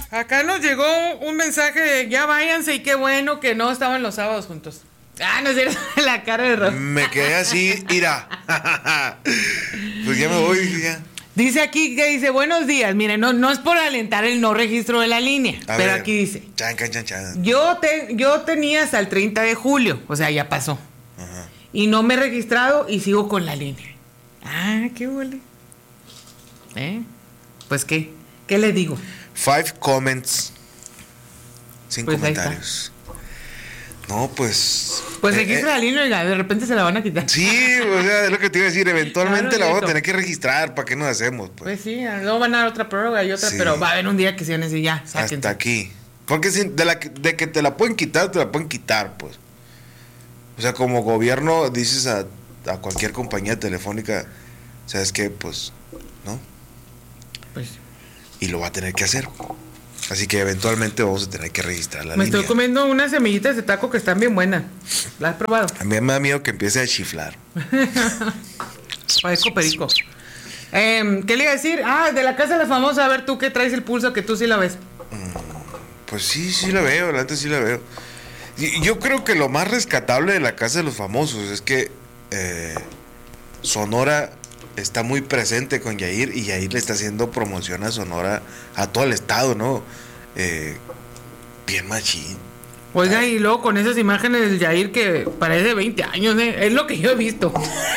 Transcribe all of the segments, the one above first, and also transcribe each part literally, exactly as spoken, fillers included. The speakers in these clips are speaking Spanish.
Acá nos llegó un mensaje de ya váyanse y qué bueno que no estaban los sábados juntos. Ah, no es cierto, la cara de Rob. Me quedé así, ira. Pues ya me voy, dije ya. Dice aquí que dice, buenos días. Miren, no, no es por alentar el no registro de la línea, A pero ver. aquí dice. Chan, chan, chan, chan. Yo, te, yo tenía hasta el treinta de julio, o sea, ya pasó. Ajá. Y no me he registrado y sigo con la línea. Ah, qué huele. ¿Eh? Pues, ¿qué? ¿Qué le digo? Five comments. Sin Pues ahí está. comentarios. No, pues. Pues eh, registra eh, la línea, oiga, de repente se la van a quitar. Sí, o sea, es lo que te iba a decir. Eventualmente Claro, la vamos a eso. tener que registrar. ¿Para qué nos hacemos? Pues, Pues sí, luego van a dar otra prórroga y otra, Sí. pero va a haber un día que se van a decir ya, sáquense. hasta aquí. Porque si- de, la, que- de que te la pueden quitar, te la pueden quitar, pues. O sea, como gobierno dices a, a cualquier compañía telefónica, ¿sabes qué? Pues, ¿no? Pues Y lo va a tener que hacer. Así que eventualmente vamos a tener que registrar la me línea. estoy comiendo unas semillitas de taco que están bien buenas. ¿Las has probado? A mí me da miedo que empiece a chiflar. Parezco perico. Eh, ¿Qué le iba a decir? Ah, de la casa de la famosa, a ver tú que traes el pulso, que tú sí la ves. Pues sí, sí la veo, la neta sí la veo. Y yo creo que lo más rescatable de la Casa de los Famosos es que eh, Sonora está muy presente con Yair y Yair le está haciendo promoción a Sonora, a todo el estado, ¿no? Eh, bien machín. Oiga, y luego con esas imágenes del Yair que parece veinte años, ¿eh? Es lo que yo he visto.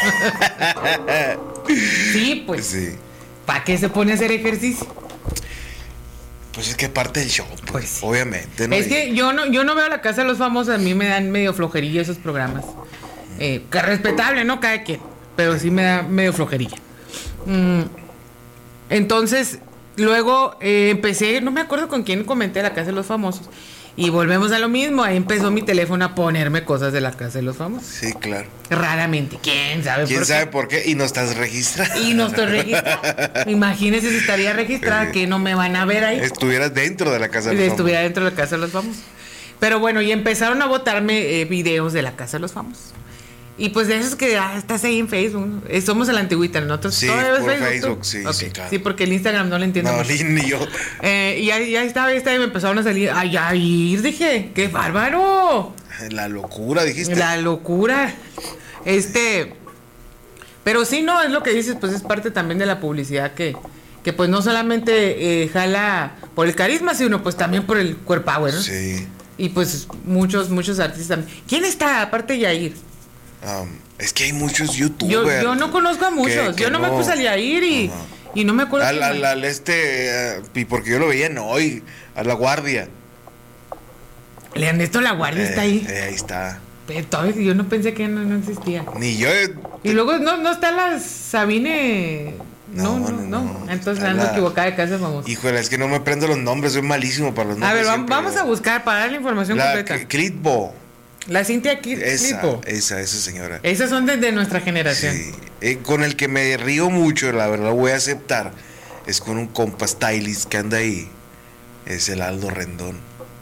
Sí, pues. Sí. ¿Para qué se pone a hacer ejercicio? Pues es que parte del show, pues, Pues sí. obviamente, ¿no? Es Y- que yo no, yo no veo la casa de los famosos, a mí me dan medio flojería esos programas. Eh, que respetable, ¿no? Cada quien. Pero sí me da medio flojería. Mm, entonces, luego eh, empecé, no me acuerdo con quién comenté la casa de los famosos. Y volvemos a lo mismo, ahí empezó mi teléfono a ponerme cosas de la casa de los famosos. Sí, claro. Raramente, ¿quién sabe ¿Quién por sabe qué? por qué? Y no estás registrado. Y no estoy registrada. Imagínense si estaría registrada, que no me van a ver ahí. Estuvieras dentro de la Casa de Y los estuviera Famosos. dentro de la casa de los famosos. Pero bueno, y empezaron a botarme eh, videos de la casa de los famosos. Y pues de esos que ah, estás ahí en Facebook. Eh, somos a la antigüita, nosotros Sí, todavía ves por Facebook, Facebook, ¿tú? sí, Ok, sí, claro. sí, porque el Instagram no le entiendo No, mucho. ni, ni yo. Eh, y ya, ya estaba, ya estaba y me empezaron a salir. Ay, ay, dije, qué bárbaro. La locura, dijiste. La locura. Este. Pero sí, no, es lo que dices, pues es parte también de la publicidad que, que pues no solamente eh, jala por el carisma, sino pues también por el core power, ¿no? Sí. Y pues muchos, muchos artistas también. ¿Quién está aparte de Yair? Um, es que hay muchos Yo, youtubers. yo no conozco a muchos. que- que yo no, me puse a Yair y, Ajá. y no me acuerdo. Al, quién al, más. al este, eh, y porque yo lo veía en hoy, a la guardia. Ernesto La Guardia está Eh, ahí. eh, ahí está. Pero todavía yo no pensé que no, no existía. Ni yo. eh, Y luego no, no está la Sabine. No, no, No, no. no, no. Entonces Está ando la- equivocada de casa famosa. Híjole, es que no me prendo los nombres, soy malísimo para los nombres. A ver, vam- siempre. vamos a buscar para dar la información La completa. Cl- Clitbo. La Cintia Kit- Esa, Clipo. esa, esa señora. Esas son desde nuestra generación. Sí. Eh, con el que me río mucho, la verdad voy a aceptar, es con un compa stylist que anda ahí. Es el Aldo Rendón.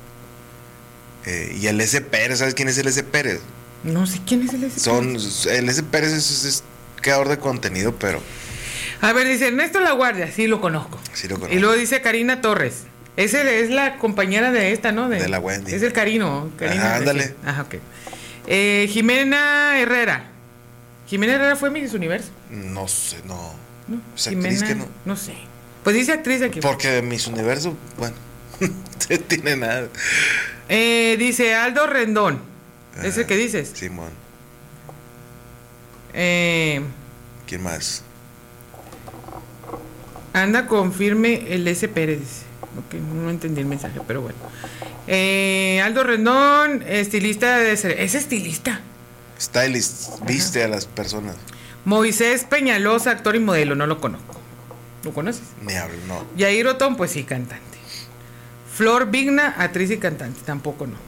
Eh, y el S. Pérez, ¿sabes quién es el S. Pérez? No sé quién es el ese. Son, el S. Pérez es, es- es creador de contenido, pero A ver, dice Ernesto La Guardia, sí lo conozco. sí lo conozco. Y luego dice Karina Torres. Ese es la compañera de esta, ¿no? De la Wendy. Es el Carino. Karina, Ajá, ándale. sí. Ajá, ok. Eh, Jimena Herrera. Jimena Herrera fue Miss Universo, No sé, no. ¿no? Pues actriz que no. No sé. Pues dice actriz aquí. Porque de Miss Universo, bueno, no tiene nada. Eh, dice Aldo Rendón. ¿Es el Ajá. que dices? Simón. Eh, ¿Quién más? anda confirme el S. Pérez. Ok, no entendí el mensaje, pero bueno. Eh, Aldo Rendón, estilista de ser. ¿Es estilista? Stylist, viste a las personas. Moisés Peñalosa, actor y modelo, no lo conozco. ¿Lo conoces? Ni hablo, no. Yair Otón, pues sí, cantante. Flor Vigna, actriz y cantante, tampoco no.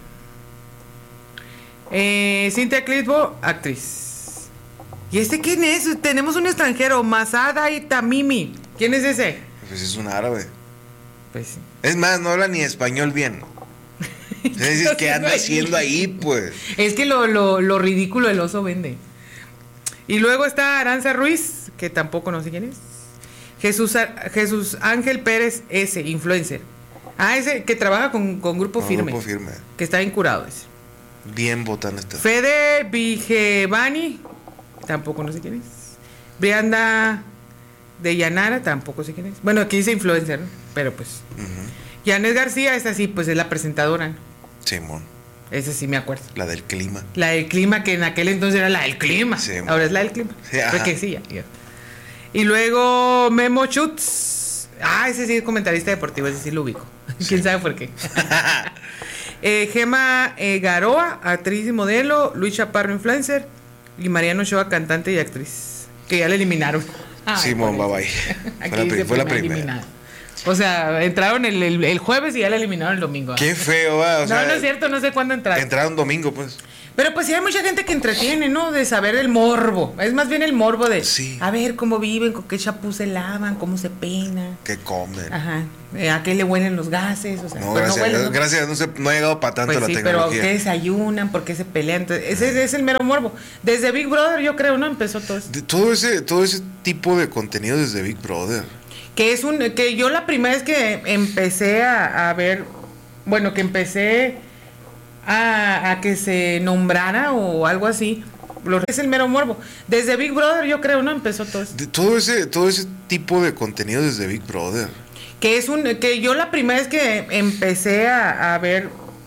Eh, Cintia Clitbo, actriz. ¿Y este quién es? Tenemos un extranjero, Masada y Tamimi. ¿Quién es ese? Pues es un árabe. Pues sí. Es más, no habla ni español bien. Entonces, ¿qué anda haciendo ahí, pues? Es que lo, lo, lo ridículo el oso vende. Y luego está Aranza Ruiz, que tampoco no sé quién es. Jesús, Jesús Ángel Pérez S, influencer. Ah, ese que trabaja con, con Grupo Con Firme. Grupo Firme. Que está bien curado ese. Bien botana está. Fede Vigevani, tampoco no sé quién es. Brianda de Yanara, tampoco sé quién es. Bueno, aquí dice influencer, ¿no? Pero pues. Uh-huh. Janet García, esta sí, pues es la presentadora. Simón. Esa sí me acuerdo. La del clima. La del clima, que en aquel entonces era la del clima. Sí, ahora es la del clima. Sí, ajá. Porque sí, ya, ya. Y luego Memo Schutz. Ah, ese sí es comentarista deportivo, ese sí lo ubico. Sí. ¿Quién sabe por qué? eh, Gema eh, Garoa, actriz y modelo. Luis Chaparro, influencer. Y Mariano Ochoa, cantante y actriz. Que ya la eliminaron. Ay, Simón, bye bye. Aquí Fue la, dice fue la primera primera. eliminada. O sea, entraron el, el, el jueves y ya la eliminaron el domingo. Qué feo, ¿va? O no, sea, no es cierto, no sé cuándo entraron. Entraron domingo, pues. Pero pues sí hay mucha gente que entretiene, ¿no? De saber el morbo. Es más bien el morbo de sí. A ver cómo viven, con qué champú se lavan, cómo se peinan. Qué comen. Ajá. Eh, ¿A qué le huelen los gases? O sea, no, pues gracias, no huelen, ¿no? gracias, no, se, no ha llegado para tanto pues la sí, tecnología. pero ¿qué desayunan? ¿Por qué se pelean? Entonces, ese, ese es el mero morbo. Desde Big Brother, yo creo, ¿no? Empezó todo eso. De, todo ese, todo ese tipo de contenido desde Big Brother. Que es un, que yo la primera vez que empecé a, a ver, bueno, que empecé a, a que se nombrara o algo así, lo, es el mero morbo. Desde Big Brother, yo creo, ¿no? Empezó todo eso. De, todo ese, todo ese tipo de contenido desde Big Brother. Que es un, que yo la primera vez que empecé a, a ver,